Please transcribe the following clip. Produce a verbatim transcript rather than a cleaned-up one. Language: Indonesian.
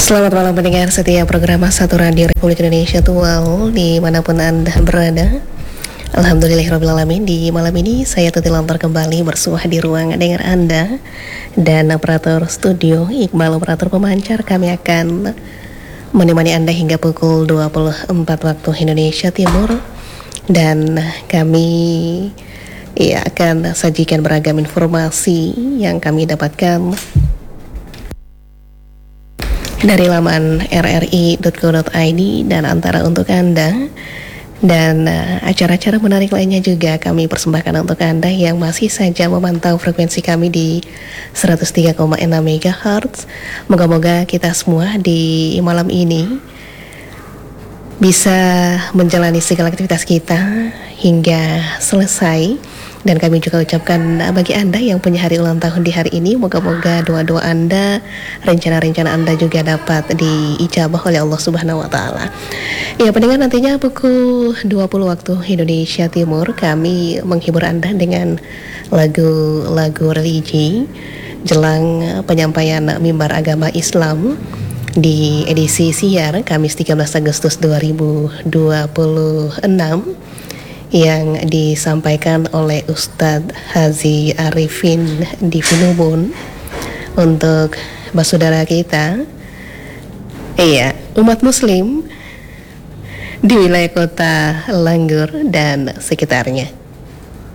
Selamat malam pendengar setia program Satu Radio Republik Indonesia Tual dimanapun Anda berada. Alhamdulillahirrahmanirrahim. Di malam ini saya Tuti Lantar kembali bersuah di ruang dengar Anda. Dan operator studio Iqbal, operator pemancar, kami akan menemani Anda hingga pukul dua puluh empat waktu Indonesia Timur. Dan kami ya, akan sajikan beragam informasi yang kami dapatkan dari laman r r i dot co dot i d dan antara untuk Anda. Dan uh, acara-acara menarik lainnya juga kami persembahkan untuk Anda yang masih saja memantau frekuensi kami di seratus tiga koma enam megahertz. Moga-moga kita semua di malam ini bisa menjalani segala aktivitas kita hingga selesai. Dan kami juga ucapkan bagi Anda yang punya hari ulang tahun di hari ini, moga-moga doa-doa Anda, rencana-rencana Anda juga dapat diijabah oleh Allah Subhanahu wa Ta'ala. Ya, pendengar, nantinya pukul dua puluh waktu Indonesia Timur kami menghibur Anda dengan lagu-lagu religi jelang penyampaian mimbar agama Islam di edisi siar Kamis tiga belas Agustus dua ribu dua puluh enam yang disampaikan oleh Ustadz Haji Arifin Divinubun untuk saudara kita, iya, umat muslim di wilayah kota Langgur dan sekitarnya.